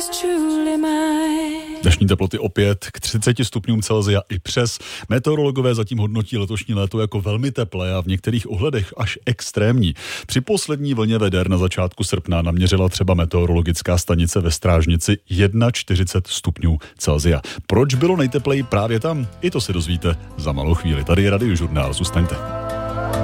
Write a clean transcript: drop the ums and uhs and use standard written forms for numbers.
Dnešní teploty opět k 30 stupňům Celsia i přes. Meteorologové zatím hodnotí letošní léto jako velmi teplé a v některých ohledech až extrémní. Při poslední vlně veder na začátku srpna naměřila třeba meteorologická stanice ve Strážnici 41 stupňů Celsia. Proč bylo nejtepleji právě tam? I to se dozvíte za malou chvíli. Tady je Radiožurnál, zůstaňte.